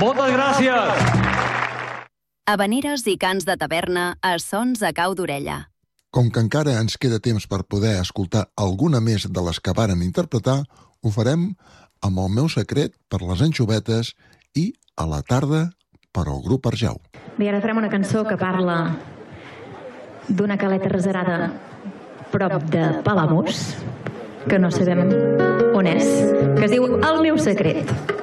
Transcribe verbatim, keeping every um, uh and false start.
Moltes gràcies! Havaneres i cants de taverna a sons a cau d'orella. Com que encara ens queda temps per poder escoltar alguna més de les que varen interpretar, ho farem amb El meu secret per les Anxovetes i A la tarda per al grup Arjau. Bé, ara farem una cançó que parla d'una caleta reserada prop de Palamós, que no sabem on és, que es diu El meu secret.